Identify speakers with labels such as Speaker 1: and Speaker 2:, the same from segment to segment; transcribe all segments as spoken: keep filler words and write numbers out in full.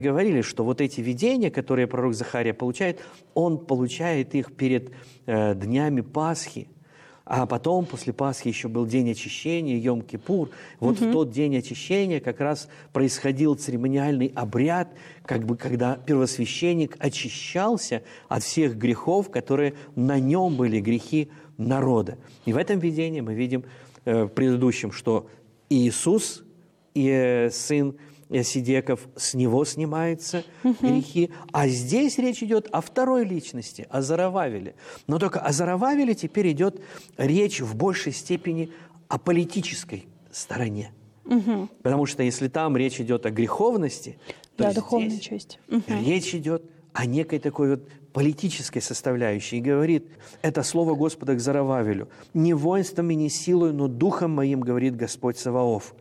Speaker 1: Говорили, что вот эти видения, которые пророк Захария получает, он получает их перед э, днями Пасхи. А потом, после Пасхи, еще был день очищения, Йом-Кипур. Вот угу. в тот день очищения как раз происходил церемониальный обряд, как бы, когда первосвященник очищался от всех грехов, которые на нем были, грехи народа. И в этом видении мы видим э, в предыдущем, что Иисус, и э, сын Сидеков, с него снимаются угу. грехи. А здесь речь идет о второй личности, о Зоровавеле. Но только о Зоровавеле теперь идет речь в большей степени о политической стороне. Угу. Потому что если там речь идет о греховности, то
Speaker 2: да,
Speaker 1: здесь
Speaker 2: духовная часть. Угу.
Speaker 1: речь идет о некой такой вот политической составляющей. И говорит это слово Господа к Зоровавелю: «Не воинством и не силой, но духом моим, говорит Господь Саваоф».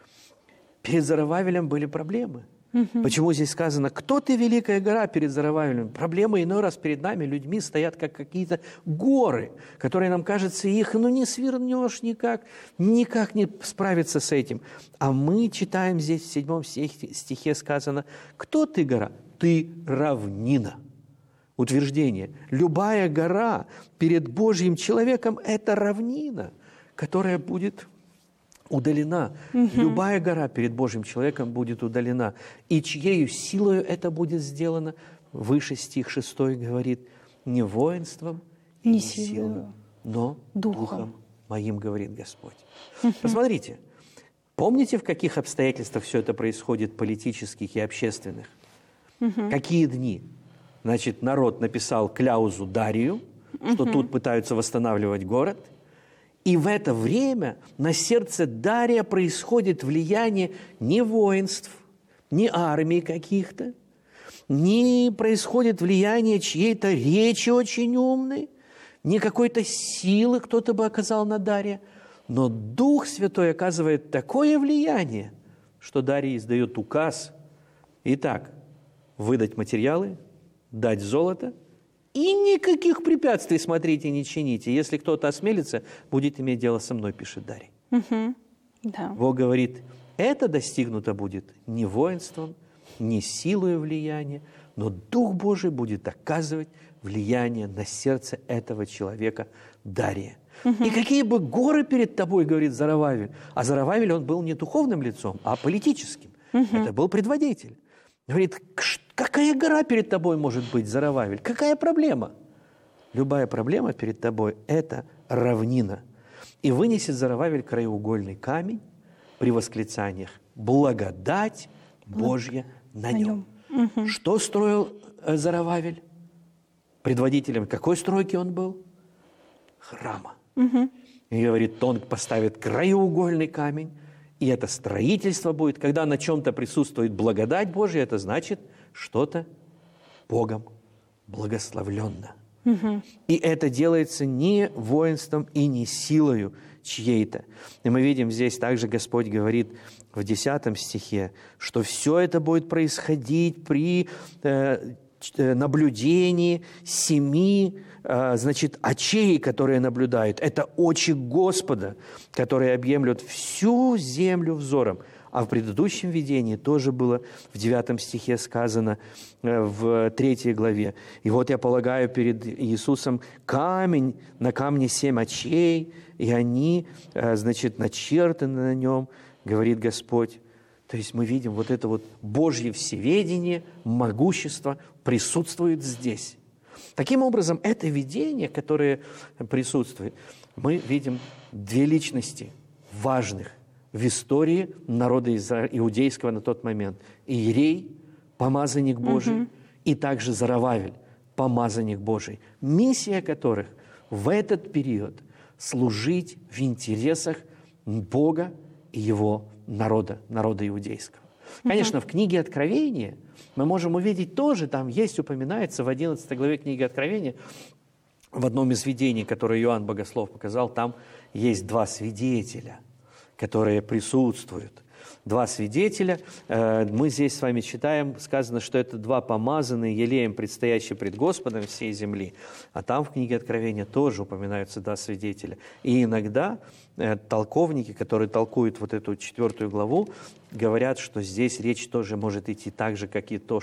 Speaker 1: Перед Зоровавелем были проблемы. Угу. Почему здесь сказано: «Кто ты, великая гора?» перед Зоровавелем? Проблемы иной раз перед нами, людьми, стоят как какие-то горы, которые, нам кажется, их ну, не свернешь никак, никак не справиться с этим. А мы читаем здесь в седьмом стихе сказано: «Кто ты, гора?» Ты равнина. Утверждение. Любая гора перед Божьим человеком – это равнина, которая будет удалена. Угу. Любая гора перед Божьим человеком будет удалена. И чьею силою это будет сделано? Выше стих шестой говорит: «Не воинством и не силою, но духом. духом моим, говорит Господь». Угу. Посмотрите, помните, в каких обстоятельствах все это происходит, политических и общественных? Угу. Какие дни? Значит, народ написал кляузу Дарию, что угу. тут пытаются восстанавливать город. И в это время на сердце Дария происходит влияние не воинств, не армий каких-то, не происходит влияние чьей-то речи очень умной, не какой-то силы кто-то бы оказал на Дария, но Дух Святой оказывает такое влияние, что Дарий издает указ: итак, выдать материалы, дать золото, и никаких препятствий, смотрите, не чините. Если кто-то осмелится, будет иметь дело со мной, пишет Дарий.
Speaker 2: Угу. Да.
Speaker 1: Бог говорит: это достигнуто будет не воинством, не силой влияния, но Дух Божий будет оказывать влияние на сердце этого человека Дария. Угу. И какие бы горы перед тобой, говорит Зоровавель. А Зоровавель, он был не духовным лицом, а политическим. Угу. Это был предводитель. Говорит: какая гора перед тобой может быть, Зоровавель? Какая проблема? Любая проблема перед тобой – это равнина. И вынесет Зоровавель краеугольный камень при восклицаниях: благодать Божья на нем. Угу. Что строил Зоровавель? Предводителем какой стройки он был? Храма. Угу. И говорит: он поставит краеугольный камень, и это строительство будет. Когда на чем-то присутствует благодать Божья, это значит что-то Богом благословленно. Угу. И это делается не воинством и не силою чьей-то. И мы видим здесь также Господь говорит в десятом стихе, что все это будет происходить при э, наблюдении семи э, значит, очей, которые наблюдают. Это очи Господа, которые объемлют всю землю взором. А в предыдущем видении тоже было в девятом стихе сказано, в третьей главе: «И вот я полагаю перед Иисусом камень, на камне семь очей, и они, значит, начертаны на нем, говорит Господь». То есть мы видим вот это вот Божье всеведение, могущество присутствует здесь. Таким образом, это видение, которое присутствует, мы видим две личности важных в истории народа иудейского на тот момент. Иерей, помазанник Божий, угу. и также Зоровавель, помазанник Божий, миссия которых в этот период служить в интересах Бога и Его народа, народа иудейского. Конечно, угу. в книге Откровения мы можем увидеть тоже, там есть, упоминается в одиннадцатой главе книги Откровения, в одном из видений, которое Иоанн Богослов показал, там есть два свидетеля, которые присутствуют. Два свидетеля. Мы здесь с вами читаем, сказано, что это два помазанные елеем, предстоящие пред Господом всей земли. А там в книге Откровения тоже упоминаются два свидетеля. И иногда толковники, которые толкуют вот эту четвертую главу, говорят, что здесь речь тоже может идти так же, как и то,